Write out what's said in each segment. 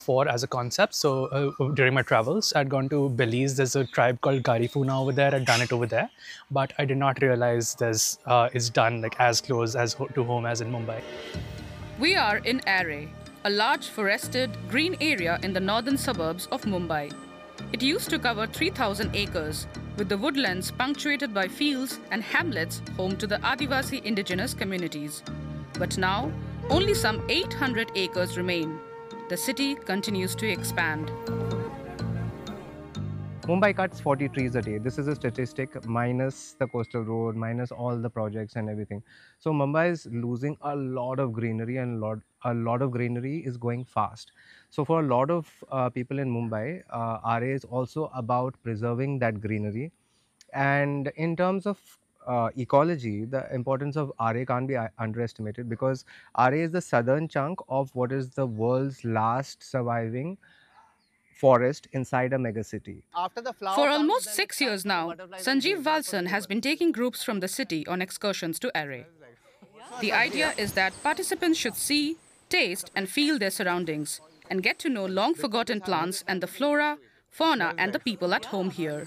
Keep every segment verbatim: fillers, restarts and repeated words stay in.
for as a concept. So uh, during my travels, I'd gone to Belize. There's a tribe called Garifuna over there. I'd done it over there, but I did not realize there's uh, it's done like as close as ho- to home as in Mumbai. We are in Array, a large forested, green area in the northern suburbs of Mumbai. It used to cover three thousand acres, with the woodlands punctuated by fields and hamlets home to the Adivasi indigenous communities. But now, only some eight hundred acres remain. The city continues to expand. Mumbai cuts forty trees a day. This is a statistic minus the coastal road, minus all the projects and everything. So Mumbai is losing a lot of greenery, and lot, a lot of greenery is going fast. So for a lot of uh, people in Mumbai, uh, R A is also about preserving that greenery. And in terms of uh, ecology, the importance of R A can't be uh, underestimated, because R A is the southern chunk of what is the world's last surviving forest inside a megacity. For almost six years now, Sanjeev Valsan has been taking groups from the city on excursions to Array. The idea is that participants should see, taste and feel their surroundings and get to know long-forgotten plants and the flora, fauna and the people at home here.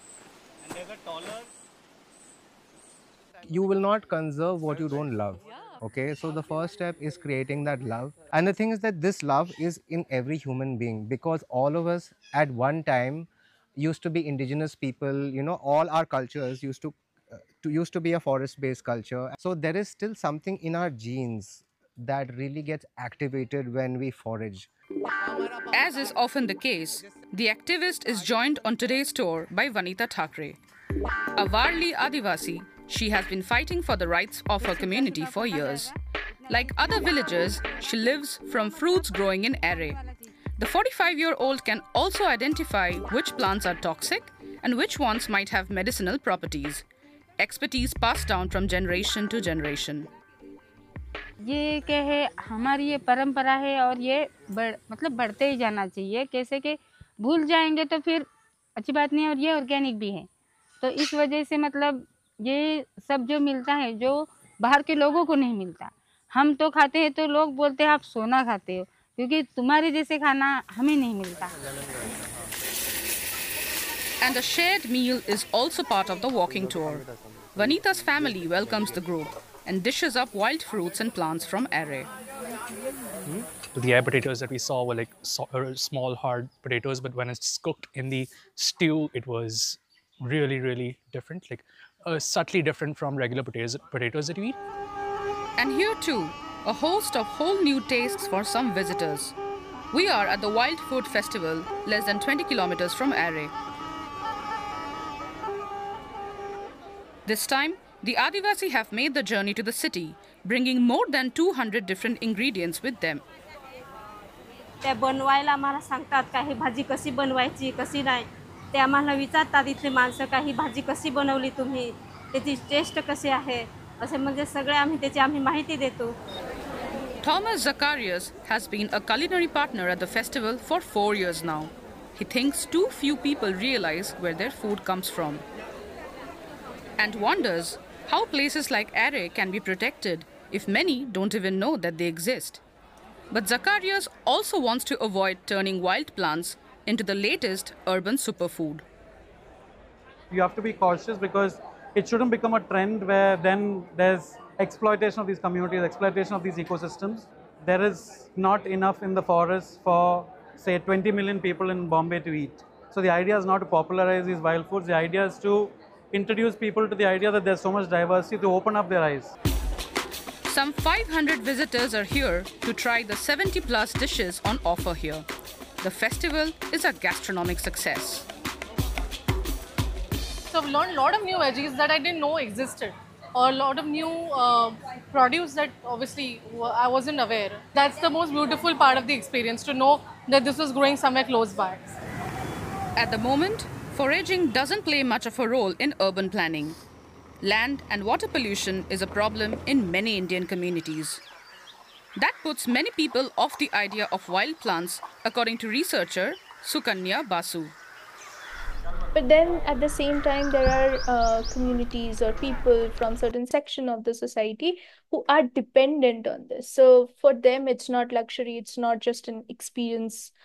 You will not conserve what you don't love. Okay, so the first step is creating that love. And the thing is that this love is in every human being, because all of us at one time used to be indigenous people. You know, all our cultures used to, uh, to used to be a forest-based culture. So there is still something in our genes that really gets activated when we forage. As is often the case, the activist is joined on today's tour by Vanita Thakre. A Varli Adivasi, she has been fighting for the rights of her community for years. Like other villagers, she lives from fruits growing in Array. The forty-five-year-old can also identify which plants are toxic and which ones might have medicinal properties. Expertise passed down from generation to generation. ये क्या है, हमारी ये परंपरा है और ये बढ़ मतलब बढ़ते ही जाना चाहिए. कैसे कि भूल जाएंगे तो फिर अच्छी बात नहीं है, और ये ऑर्गेनिक भी है. तो इस वजह से मतलब ये सब जो मिलता है, जो बाहर के लोगों को नहीं मिलता. हम तो खाते हैं तो लोग बोलते हैं आप सोना खाते हो, क्योंकि तुम्हारे जैसे खाना हमें नहीं मिलता. And a shared meal is also part of the walking tour. Vanita's family welcomes the group and dishes up wild fruits and plants from Array. The air potatoes that we saw were like so, uh, small, hard potatoes, but when it's cooked in the stew, it was really, really different, like uh, subtly different from regular potatoes, potatoes that you eat. And here too, a host of whole new tastes for some visitors. We are at the Wild Food Festival, less than twenty kilometers from Array. This time, the Adivasi have made the journey to the city, bringing more than two hundred different ingredients with them. ते बनवायला आम्हाला सांगतात काही भाजी कशी बनवायची कशी नाही ते आम्हाला विचारतात इथले माणसं काही भाजी कशी बनवली तुम्ही त्याची टेस्ट कशी आहे असे म्हणजे सगळे आम्ही त्याची आम्ही माहिती देतो. Thomas Zacharias has been a culinary partner at the festival for four years now. He thinks too few people realize where their food comes from, and wonders how places like Array can be protected if many don't even know that they exist. But Zacharias also wants to avoid turning wild plants into the latest urban superfood. You have to be cautious because it shouldn't become a trend where then there's exploitation of these communities, exploitation of these ecosystems. There is not enough in the forest for, say, twenty million people in Bombay to eat. So the idea is not to popularize these wild foods. The idea is to introduce people to the idea that there's so much diversity, to open up their eyes. Some five hundred visitors are here to try the seventy plus dishes on offer here. The festival is a gastronomic success. So I've learned a lot of new veggies that I didn't know existed, or a lot of new uh, produce that obviously I wasn't aware. That's the most beautiful part of the experience, to know that this was growing somewhere close by. At the moment, foraging doesn't play much of a role in urban planning. Land and water pollution is a problem in many Indian communities. That puts many people off the idea of wild plants, according to researcher Sukanya Basu. But then at the same time, there are uh, communities or people from certain section of the society who are dependent on this. So for them, it's not luxury. It's not just an experience